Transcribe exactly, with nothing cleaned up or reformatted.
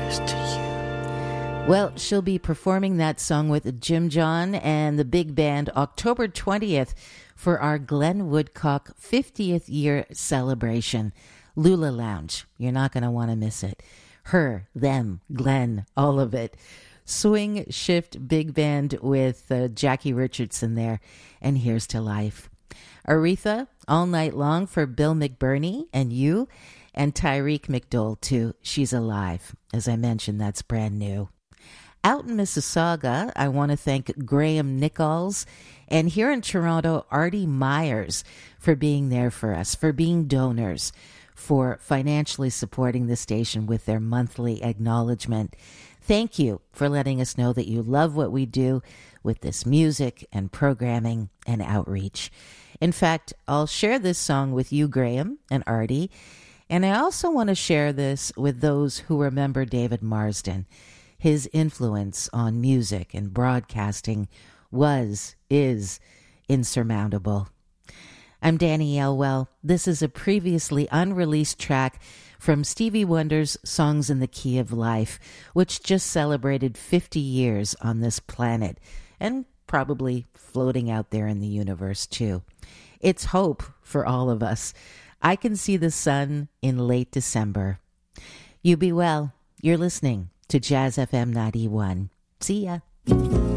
Well, she'll be performing that song with Jim John and the big band October twentieth for our Glenn Woodcock fiftieth year celebration. Lula Lounge. You're not going to want to miss it. Her, them, Glenn, all of it. Swing shift big band with uh, Jackie Richardson there. And Here's to Life. Aretha, All Night Long for Bill McBurney and you. And Tyreek McDowell, too. She's Alive. As I mentioned, that's brand new. Out in Mississauga, I want to thank Graham Nichols, and here in Toronto, Artie Myers, for being there for us, for being donors, for financially supporting the station with their monthly acknowledgement. Thank you for letting us know that you love what we do with this music and programming and outreach. In fact, I'll share this song with you, Graham and Artie, and I also want to share this with those who remember David Marsden. His influence on music and broadcasting was, is insurmountable. I'm Danny Elwell. This is a previously unreleased track from Stevie Wonder's Songs in the Key of Life, which just celebrated fifty years on this planet and probably floating out there in the universe too. It's hope for all of us. I can see the sun in late December. You be well. You're listening to Jazz F M ninety-one. See ya.